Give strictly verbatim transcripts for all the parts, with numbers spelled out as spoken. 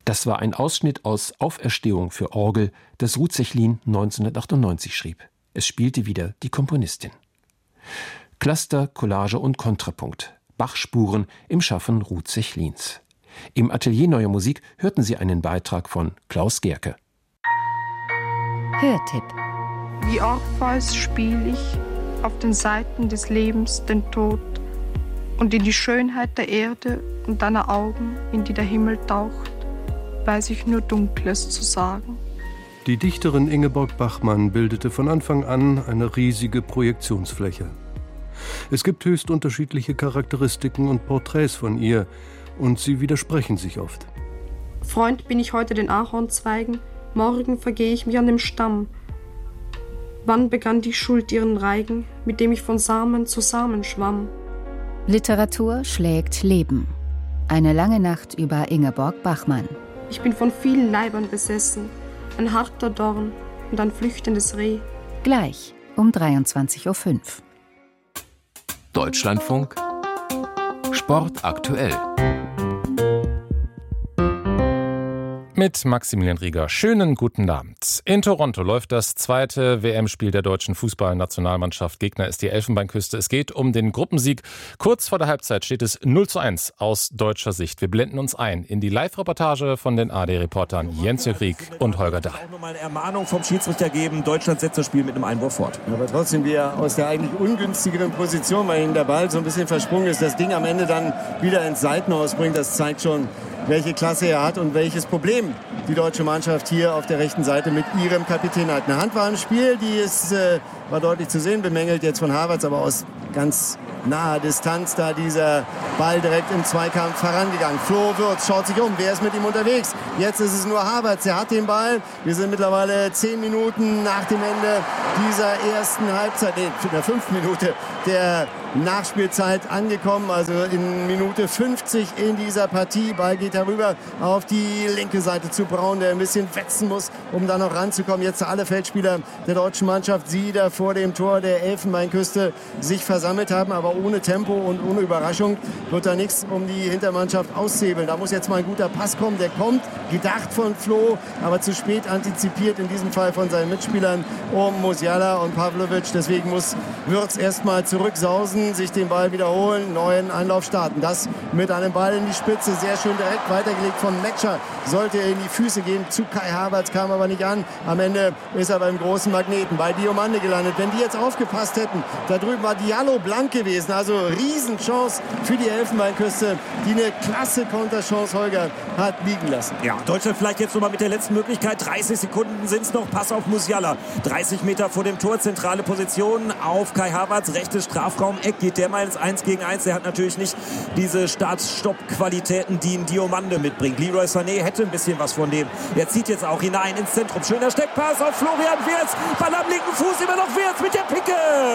Das war ein Ausschnitt aus Auferstehung für Orgel, das Ruth Sechlin neunzehnhundertachtundneunzig schrieb. Es spielte wieder die Komponistin. Cluster, Collage und Kontrapunkt. Bach-Spuren im Schaffen Ruth Sechlins. Im Atelier Neuer Musik hörten Sie einen Beitrag von Klaus Gerke. Hörtipp. Wie Orpheus spiel ich auf den Seiten des Lebens den Tod und in die Schönheit der Erde und deiner Augen, in die der Himmel taucht, weiß ich nur Dunkles zu sagen. Die Dichterin Ingeborg Bachmann bildete von Anfang an eine riesige Projektionsfläche. Es gibt höchst unterschiedliche Charakteristiken und Porträts von ihr, und sie widersprechen sich oft. Freund bin ich heute den Ahornzweigen, morgen vergehe ich mich an dem Stamm. Wann begann die Schuld ihren Reigen, mit dem ich von Samen zu Samen schwamm? Literatur schlägt Leben. Eine lange Nacht über Ingeborg Bachmann. Ich bin von vielen Leibern besessen, ein harter Dorn und ein flüchtendes Reh. Gleich um dreiundzwanzig Uhr fünf. Deutschlandfunk Sport aktuell. Mit Maximilian Rieger. Schönen guten Abend. In Toronto läuft das zweite W M-Spiel der deutschen Fußballnationalmannschaft. Gegner ist die Elfenbeinküste. Es geht um den Gruppensieg. Kurz vor der Halbzeit steht es null zu eins aus deutscher Sicht. Wir blenden uns ein in die Live-Reportage von den A D-Reportern Jens Jörg Rieck und Holger Dahl. Auch nochmal eine Ermahnung vom Schiedsrichter geben. Deutschland setzt das Spiel mit einem Einwurf fort. Aber trotzdem wir aus der eigentlich ungünstigeren Position, weil ihnen der Ball so ein bisschen versprungen ist, das Ding am Ende dann wieder ins Seitenhaus bringt. Das zeigt schon, welche Klasse er hat und welches Problem die deutsche Mannschaft hier auf der rechten Seite mit ihrem Kapitän hat. Eine Hand war im Spiel, die ist, äh, war deutlich zu sehen, bemängelt jetzt von Havertz, aber aus ganz naher Distanz da dieser Ball direkt im Zweikampf vorangegangen. Flo Würz schaut sich um, wer ist mit ihm unterwegs? Jetzt ist es nur Havertz, der hat den Ball. Wir sind mittlerweile zehn Minuten nach dem Ende dieser ersten Halbzeit, nee, in der fünften Minute der Nachspielzeit angekommen, also in Minute fünfzig in dieser Partie. Ball geht herüber auf die linke Seite zu Braun, der ein bisschen wetzen muss, um da noch ranzukommen. Jetzt alle Feldspieler der deutschen Mannschaft, die da vor dem Tor der Elfenbeinküste sich versammelt haben, aber ohne Tempo und ohne Überraschung wird da nichts, um die Hintermannschaft auszuhebeln. Da muss jetzt mal ein guter Pass kommen, der kommt, gedacht von Flo, aber zu spät antizipiert, in diesem Fall von seinen Mitspielern um Musiala und Pavlovic. Deswegen muss Würz erstmal zurücksausen, sich den Ball wiederholen, neuen Einlauf starten. Das mit einem Ball in die Spitze, sehr schön direkt weitergelegt von Metscher. Sollte in die Füße gehen, zu Kai Havertz, kam aber nicht an. Am Ende ist er beim großen Magneten bei Diomande gelandet. Wenn die jetzt aufgepasst hätten, da drüben war Diallo blank gewesen. Also Riesenchance für die Elfenbeinküste, die eine klasse Konterchance, Holger, hat liegen lassen. Ja, Deutschland vielleicht jetzt nochmal mit der letzten Möglichkeit. dreißig Sekunden sind es noch. Pass auf Musiala. dreißig Meter vor dem Tor, zentrale Position auf Kai Havertz, rechtes Strafraum-Eck. Geht der mal ins eins gegen eins. Der hat natürlich nicht diese Start-Stopp-Qualitäten, die ein Diomande mitbringt. Leroy Sané hätte ein bisschen was von dem. Er zieht jetzt auch hinein ins Zentrum. Schöner Steckpass auf Florian Wirtz. Ball am linken Fuß, immer noch Wirtz mit der Picke.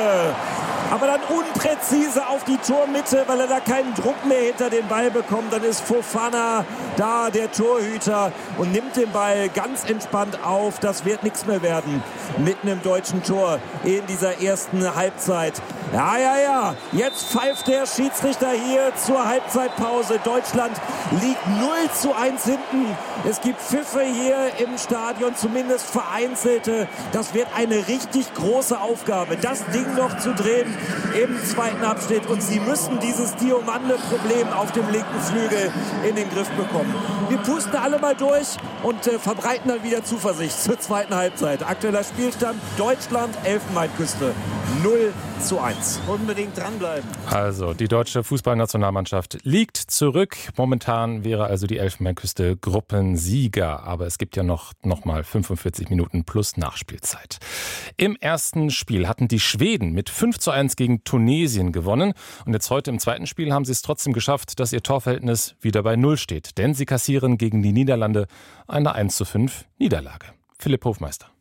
Aber dann unpräzise auf die Tormitte, weil er da keinen Druck mehr hinter den Ball bekommt. Dann ist Fofana da, der Torhüter, und nimmt den Ball ganz entspannt auf. Das wird nichts mehr werden mit einem deutschen Tor in dieser ersten Halbzeit. Ja, ja, ja. Jetzt pfeift der Schiedsrichter hier zur Halbzeitpause. Deutschland liegt null zu eins hinten. Es gibt Pfiffe hier im Stadion, zumindest vereinzelte. Das wird eine richtig große Aufgabe, das Ding noch zu drehen im zweiten Abschnitt. Und sie müssen dieses Diomande-Problem auf dem linken Flügel in den Griff bekommen. Wir pusten alle mal durch und äh, verbreiten dann wieder Zuversicht zur zweiten Halbzeit. Aktueller Spielstand Deutschland, Elfenbeinküste null zu eins. Unbedingt dranbleiben. Also, die deutsche Fußballnationalmannschaft liegt zurück. Momentan wäre also die Elfenbeinküste Gruppensieger. Aber es gibt ja noch, noch mal fünfundvierzig Minuten plus Nachspielzeit. Im ersten Spiel hatten die Schweden mit fünf zu eins gegen Tunesien gewonnen. Und jetzt heute im zweiten Spiel haben sie es trotzdem geschafft, dass ihr Torverhältnis wieder bei Null steht. Denn sie kassieren gegen die Niederlande eine eins zu fünf Niederlage. Philipp Hofmeister.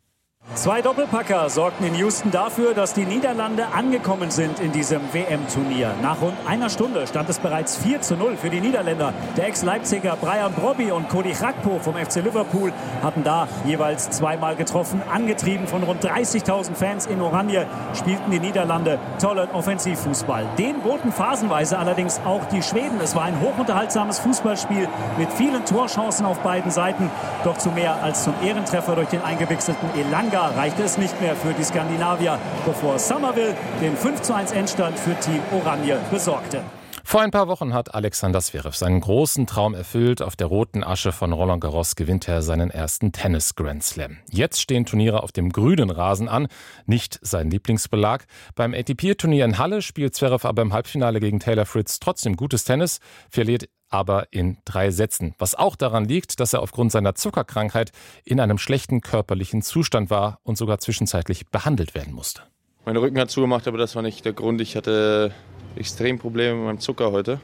Zwei Doppelpacker sorgten in Houston dafür, dass die Niederlande angekommen sind in diesem W M-Turnier. Nach rund einer Stunde stand es bereits vier zu null für die Niederländer. Der Ex-Leipziger Brian Brobby und Cody Gakpo vom F C Liverpool hatten da jeweils zweimal getroffen. Angetrieben von rund dreißigtausend Fans in Oranje spielten die Niederlande tollen Offensivfußball. Den boten phasenweise allerdings auch die Schweden. Es war ein hochunterhaltsames Fußballspiel mit vielen Torchancen auf beiden Seiten. Doch zu mehr als zum Ehrentreffer durch den eingewechselten Elanga reichte es nicht mehr für die Skandinavier, bevor Somerville den fünf zu eins Endstand für Team Oranje besorgte. Vor ein paar Wochen hat Alexander Zverev seinen großen Traum erfüllt. Auf der roten Asche von Roland Garros gewinnt er seinen ersten Tennis-Grand Slam. Jetzt stehen Turniere auf dem grünen Rasen an, nicht sein Lieblingsbelag. Beim A T P-Turnier in Halle spielt Zverev aber im Halbfinale gegen Taylor Fritz trotzdem gutes Tennis, verliert aber in drei Sätzen. Was auch daran liegt, dass er aufgrund seiner Zuckerkrankheit in einem schlechten körperlichen Zustand war und sogar zwischenzeitlich behandelt werden musste. Mein Rücken hat zugemacht, aber das war nicht der Grund. Ich hatte extrem Probleme mit meinem Zucker heute,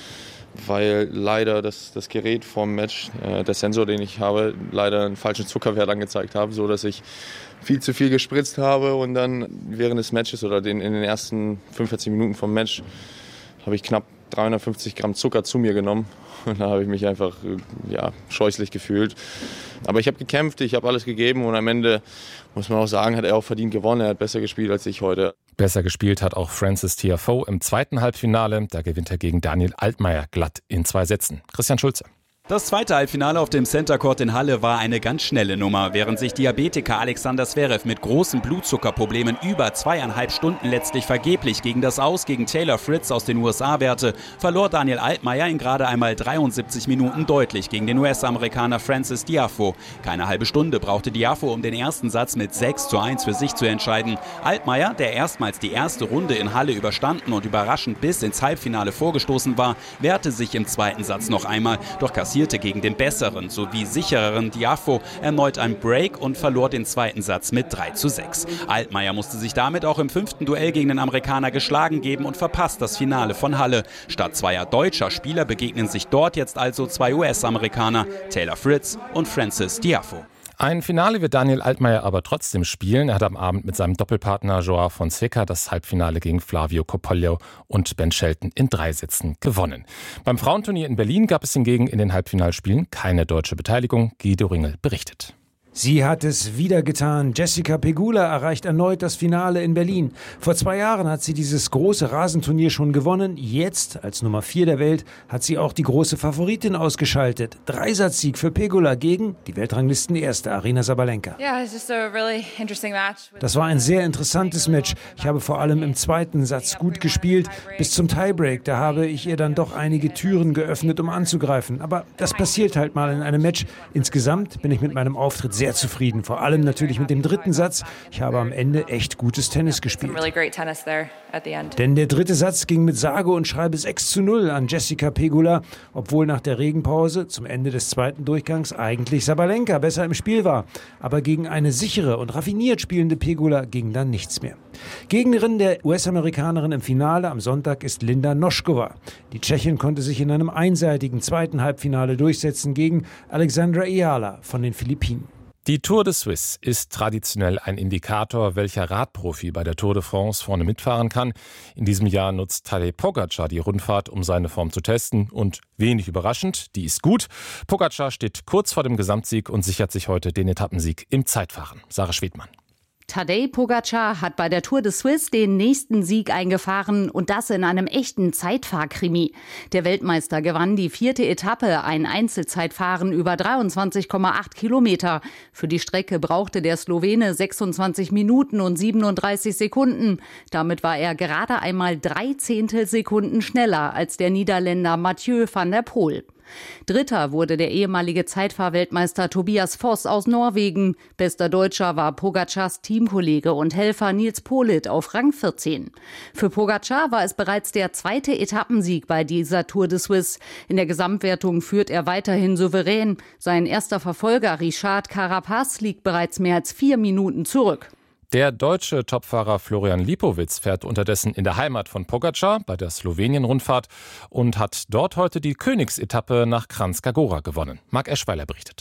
weil leider das, das Gerät vom Match, äh, der Sensor, den ich habe, leider einen falschen Zuckerwert angezeigt habe, so dass ich viel zu viel gespritzt habe und dann während des Matches oder den, in den ersten fünfundvierzig Minuten vom Match habe ich knapp dreihundertfünfzig Gramm Zucker zu mir genommen und da habe ich mich einfach ja, scheußlich gefühlt. Aber ich habe gekämpft, ich habe alles gegeben und am Ende, muss man auch sagen, hat er auch verdient gewonnen. Er hat besser gespielt als ich heute. Besser gespielt hat auch Frances Tiafoe im zweiten Halbfinale. Da gewinnt er gegen Daniel Altmaier glatt in zwei Sätzen. Christian Schulze. Das zweite Halbfinale auf dem Center Court in Halle war eine ganz schnelle Nummer. Während sich Diabetiker Alexander Zverev mit großen Blutzuckerproblemen über zweieinhalb Stunden letztlich vergeblich gegen das Aus gegen Taylor Fritz aus den U S A wehrte, verlor Daniel Altmaier in gerade einmal dreiundsiebzig Minuten deutlich gegen den U S-Amerikaner Frances Tiafoe. Keine halbe Stunde brauchte Tiafoe, um den ersten Satz mit sechs zu eins für sich zu entscheiden. Altmaier, der erstmals die erste Runde in Halle überstanden und überraschend bis ins Halbfinale vorgestoßen war, wehrte sich im zweiten Satz noch einmal, doch kassierte gegen den besseren sowie sichereren Tiafoe erneut ein Break und verlor den zweiten Satz mit drei zu sechs. Altmaier musste sich damit auch im fünften Duell gegen den Amerikaner geschlagen geben und verpasst das Finale von Halle. Statt zweier deutscher Spieler begegnen sich dort jetzt also zwei U S-Amerikaner, Taylor Fritz und Frances Tiafoe. Ein Finale wird Daniel Altmaier aber trotzdem spielen. Er hat am Abend mit seinem Doppelpartner Joao Fonseca das Halbfinale gegen Flavio Coppolio und Ben Shelton in drei Sätzen gewonnen. Beim Frauenturnier in Berlin gab es hingegen in den Halbfinalspielen keine deutsche Beteiligung. Guido Ringel berichtet. Sie hat es wieder getan. Jessica Pegula erreicht erneut das Finale in Berlin. Vor zwei Jahren hat sie dieses große Rasenturnier schon gewonnen. Jetzt, als Nummer vier der Welt, hat sie auch die große Favoritin ausgeschaltet. Dreisatz-Sieg für Pegula gegen die Weltranglistenerste Aryna Sabalenka. Das war ein sehr interessantes Match. Ich habe vor allem im zweiten Satz gut gespielt. Bis zum Tiebreak, da habe ich ihr dann doch einige Türen geöffnet, um anzugreifen. Aber das passiert halt mal in einem Match. Insgesamt bin ich mit meinem Auftritt sehr Sehr zufrieden, vor allem natürlich mit dem dritten Satz. Ich habe am Ende echt gutes Tennis gespielt. Denn der dritte Satz ging mit sage und schreibe sechs zu null an Jessica Pegula, obwohl nach der Regenpause zum Ende des zweiten Durchgangs eigentlich Sabalenka besser im Spiel war. Aber gegen eine sichere und raffiniert spielende Pegula ging dann nichts mehr. Gegnerin der U S-Amerikanerin im Finale am Sonntag ist Linda Noskova. Die Tschechin konnte sich in einem einseitigen zweiten Halbfinale durchsetzen gegen Alexandra Eala von den Philippinen. Die Tour de Suisse ist traditionell ein Indikator, welcher Radprofi bei der Tour de France vorne mitfahren kann. In diesem Jahr nutzt Tadej Pogačar die Rundfahrt, um seine Form zu testen. Und wenig überraschend, die ist gut. Pogačar steht kurz vor dem Gesamtsieg und sichert sich heute den Etappensieg im Zeitfahren. Sarah Schwedmann. Tadej Pogačar hat bei der Tour de Suisse den nächsten Sieg eingefahren und das in einem echten Zeitfahrkrimi. Der Weltmeister gewann die vierte Etappe, ein Einzelzeitfahren über dreiundzwanzig Komma acht Kilometer. Für die Strecke brauchte der Slowene sechsundzwanzig Minuten und siebenunddreißig Sekunden. Damit war er gerade einmal drei Zehntelsekunden schneller als der Niederländer Mathieu van der Poel. Dritter wurde der ehemalige Zeitfahrweltmeister Tobias Voss aus Norwegen. Bester Deutscher war Pogačars Teamkollege und Helfer Nils Politt auf Rang vierzehn. Für Pogačar war es bereits der zweite Etappensieg bei dieser Tour de Suisse. In der Gesamtwertung führt er weiterhin souverän. Sein erster Verfolger Richard Carapaz liegt bereits mehr als vier Minuten zurück. Der deutsche Topfahrer Florian Lipowitz fährt unterdessen in der Heimat von Pogačar bei der Slowenien-Rundfahrt und hat dort heute die Königsetappe nach Kranjska Gora gewonnen. Marc Eschweiler berichtet.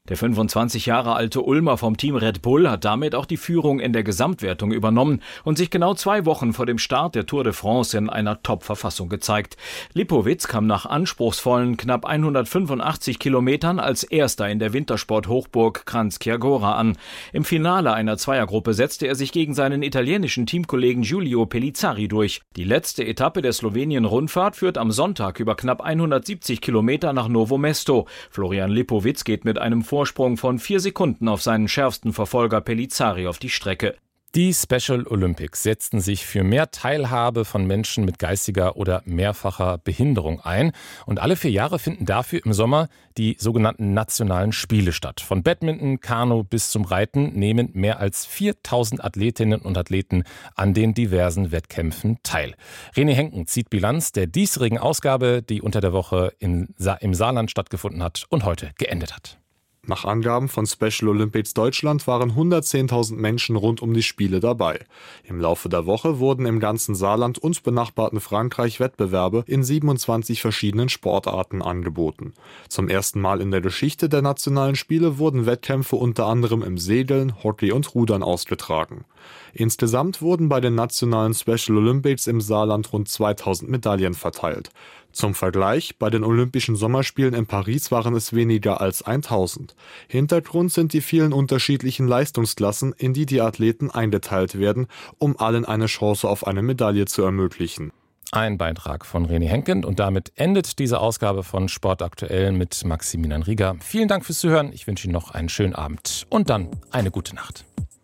Der fünfundzwanzig Jahre alte Ulmer vom Team Red Bull hat damit auch die Führung in der Gesamtwertung übernommen und sich genau zwei Wochen vor dem Start der Tour de France in einer Top-Verfassung gezeigt. Lipowitz kam nach anspruchsvollen knapp hundertfünfundachtzig Kilometern als Erster in der Wintersport-Hochburg Kranjska Gora an. Im Finale einer Zweiergruppe setzte er sich gegen seinen italienischen Teamkollegen Giulio Pellizzari durch. Die letzte Etappe der Slowenien-Rundfahrt führt am Sonntag über knapp hundertsiebzig Kilometer nach Novo Mesto. Florian Lipowitz geht mit einem Vorsprung von vier Sekunden auf seinen schärfsten Verfolger Pellizzari auf die Strecke. Die Special Olympics setzten sich für mehr Teilhabe von Menschen mit geistiger oder mehrfacher Behinderung ein. Und alle vier Jahre finden dafür im Sommer die sogenannten nationalen Spiele statt. Von Badminton, Kanu bis zum Reiten nehmen mehr als viertausend Athletinnen und Athleten an den diversen Wettkämpfen teil. René Henken zieht Bilanz der diesjährigen Ausgabe, die unter der Woche in Sa- im Saarland stattgefunden hat und heute geendet hat. Nach Angaben von Special Olympics Deutschland waren hundertzehntausend Menschen rund um die Spiele dabei. Im Laufe der Woche wurden im ganzen Saarland und benachbarten Frankreich Wettbewerbe in siebenundzwanzig verschiedenen Sportarten angeboten. Zum ersten Mal in der Geschichte der nationalen Spiele wurden Wettkämpfe unter anderem im Segeln, Hockey und Rudern ausgetragen. Insgesamt wurden bei den nationalen Special Olympics im Saarland rund zweitausend Medaillen verteilt. Zum Vergleich, bei den Olympischen Sommerspielen in Paris waren es weniger als tausend. Hintergrund sind die vielen unterschiedlichen Leistungsklassen, in die die Athleten eingeteilt werden, um allen eine Chance auf eine Medaille zu ermöglichen. Ein Beitrag von René Henken und damit endet diese Ausgabe von Sport aktuell mit Maximilian Rieger. Vielen Dank fürs Zuhören, ich wünsche Ihnen noch einen schönen Abend und dann eine gute Nacht.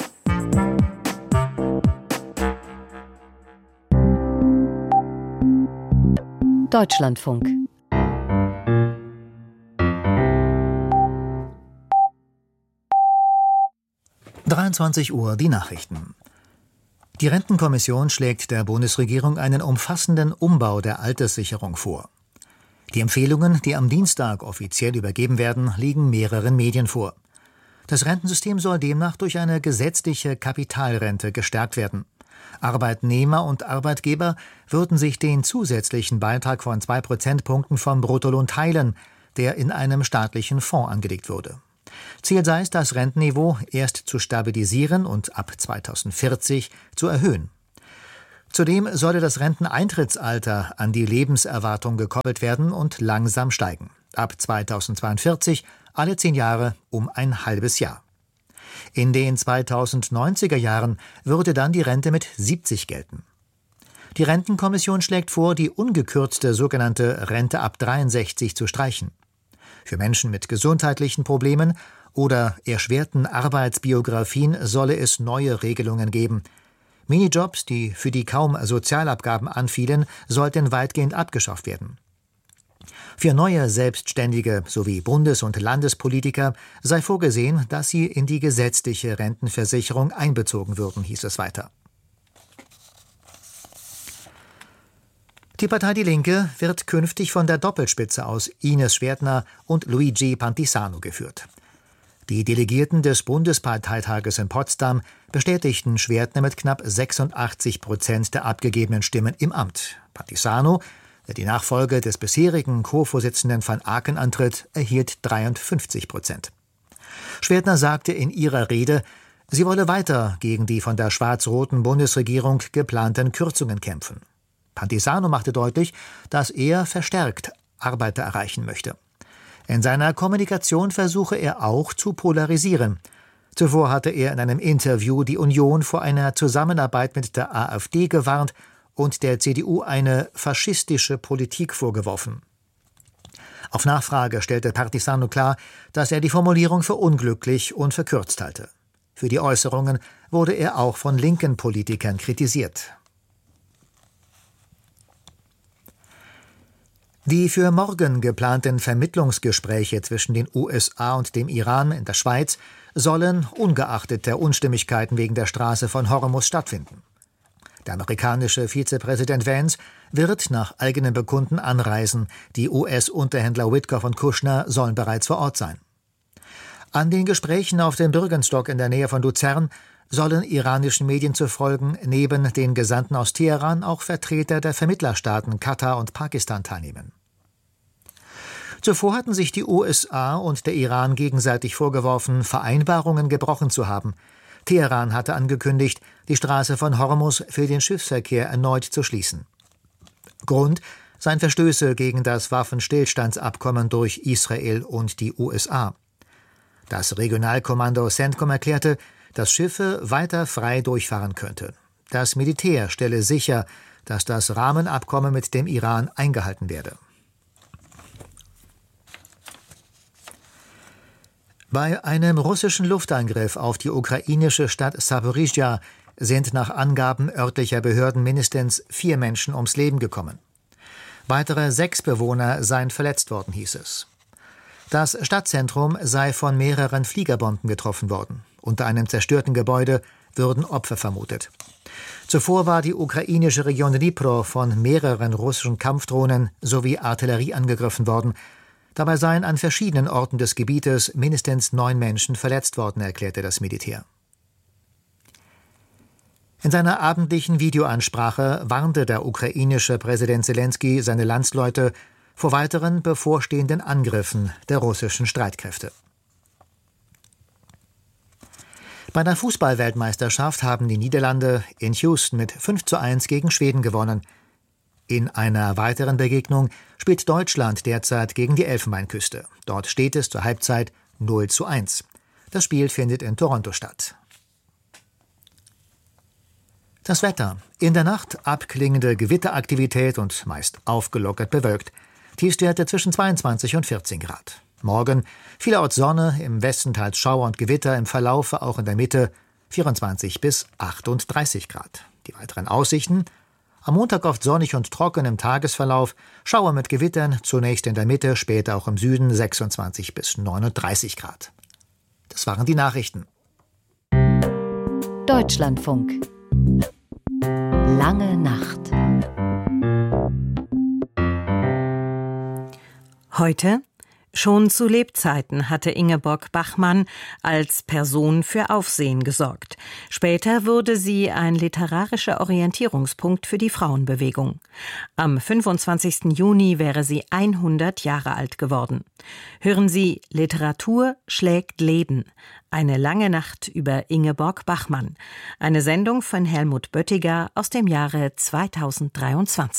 Deutschlandfunk. dreiundzwanzig Uhr die Nachrichten. Die Rentenkommission schlägt der Bundesregierung einen umfassenden Umbau der Alterssicherung vor. Die Empfehlungen, die am Dienstag offiziell übergeben werden, liegen mehreren Medien vor. Das Rentensystem soll demnach durch eine gesetzliche Kapitalrente gestärkt werden. Arbeitnehmer und Arbeitgeber würden sich den zusätzlichen Beitrag von zwei Prozentpunkten vom Bruttolohn teilen, der in einem staatlichen Fonds angelegt würde. Ziel sei es, das Rentenniveau erst zu stabilisieren und ab zweitausendvierzig zu erhöhen. Zudem solle das Renteneintrittsalter an die Lebenserwartung gekoppelt werden und langsam steigen. Ab zweitausendzweiundvierzig alle zehn Jahre um ein halbes Jahr. In den zweitausendneunziger Jahren würde dann die Rente mit siebzig gelten. Die Rentenkommission schlägt vor, die ungekürzte sogenannte Rente ab dreiundsechzig zu streichen. Für Menschen mit gesundheitlichen Problemen oder erschwerten Arbeitsbiografien solle es neue Regelungen geben. Minijobs, die für die kaum Sozialabgaben anfielen, sollten weitgehend abgeschafft werden. Für neue Selbstständige sowie Bundes- und Landespolitiker sei vorgesehen, dass sie in die gesetzliche Rentenversicherung einbezogen würden, hieß es weiter. Die Partei Die Linke wird künftig von der Doppelspitze aus Ines Schwertner und Luigi Pantisano geführt. Die Delegierten des Bundesparteitages in Potsdam bestätigten Schwertner mit knapp sechsundachtzig Prozent der abgegebenen Stimmen im Amt. Pantisano, der die Nachfolge des bisherigen Co-Vorsitzenden van Aken antritt, erhielt dreiundfünfzig Prozent. Schwertner sagte in ihrer Rede, sie wolle weiter gegen die von der schwarz-roten Bundesregierung geplanten Kürzungen kämpfen. Pantisano machte deutlich, dass er verstärkt Arbeiter erreichen möchte. In seiner Kommunikation versuche er auch zu polarisieren. Zuvor hatte er in einem Interview die Union vor einer Zusammenarbeit mit der AfD gewarnt und der C D U eine faschistische Politik vorgeworfen. Auf Nachfrage stellte Pantisano klar, dass er die Formulierung für unglücklich und verkürzt halte. Für die Äußerungen wurde er auch von linken Politikern kritisiert. Die für morgen geplanten Vermittlungsgespräche zwischen den U S A und dem Iran in der Schweiz sollen ungeachtet der Unstimmigkeiten wegen der Straße von Hormuz stattfinden. Der amerikanische Vizepräsident Vance wird nach eigenem Bekunden anreisen. Die U S-Unterhändler Witkoff und Kushner sollen bereits vor Ort sein. An den Gesprächen auf dem Bürgenstock in der Nähe von Luzern sollen iranischen Medien zufolge neben den Gesandten aus Teheran auch Vertreter der Vermittlerstaaten Katar und Pakistan teilnehmen. Zuvor hatten sich die U S A und der Iran gegenseitig vorgeworfen, Vereinbarungen gebrochen zu haben. Teheran hatte angekündigt, die Straße von Hormuz für den Schiffsverkehr erneut zu schließen. Grund seien Verstöße gegen das Waffenstillstandsabkommen durch Israel und die U S A. Das Regionalkommando CENTCOM erklärte, dass Schiffe weiter frei durchfahren könnten. Das Militär stelle sicher, dass das Rahmenabkommen mit dem Iran eingehalten werde. Bei einem russischen Luftangriff auf die ukrainische Stadt Saporizhja sind nach Angaben örtlicher Behörden mindestens vier Menschen ums Leben gekommen. Weitere sechs Bewohner seien verletzt worden, hieß es. Das Stadtzentrum sei von mehreren Fliegerbomben getroffen worden. Unter einem zerstörten Gebäude würden Opfer vermutet. Zuvor war die ukrainische Region Dnipro von mehreren russischen Kampfdrohnen sowie Artillerie angegriffen worden. Dabei seien an verschiedenen Orten des Gebietes mindestens neun Menschen verletzt worden, erklärte das Militär. In seiner abendlichen Videoansprache warnte der ukrainische Präsident Selenskyj seine Landsleute vor weiteren bevorstehenden Angriffen der russischen Streitkräfte. Bei der Fußball-Weltmeisterschaft haben die Niederlande in Houston mit fünf zu eins gegen Schweden gewonnen. In einer weiteren Begegnung spielt Deutschland derzeit gegen die Elfenbeinküste. Dort steht es zur Halbzeit null zu eins. Das Spiel findet in Toronto statt. Das Wetter. In der Nacht abklingende Gewitteraktivität und meist aufgelockert bewölkt. Tiefstwerte zwischen zweiundzwanzig und vierzehn Grad. Morgen vielerorts Sonne, im Westen teils Schauer und Gewitter, im Verlaufe auch in der Mitte vierundzwanzig bis achtunddreißig Grad. Die weiteren Aussichten: am Montag oft sonnig und trocken im Tagesverlauf, Schauer mit Gewittern, zunächst in der Mitte, später auch im Süden sechsundzwanzig bis neununddreißig Grad. Das waren die Nachrichten. Deutschlandfunk. Lange Nacht. Heute: Schon zu Lebzeiten hatte Ingeborg Bachmann als Person für Aufsehen gesorgt. Später wurde sie ein literarischer Orientierungspunkt für die Frauenbewegung. Am fünfundzwanzigsten Juni wäre sie hundert Jahre alt geworden. Hören Sie Literatur schlägt Leben. Eine lange Nacht über Ingeborg Bachmann. Eine Sendung von Helmut Böttiger aus dem Jahre zweitausenddreiundzwanzig.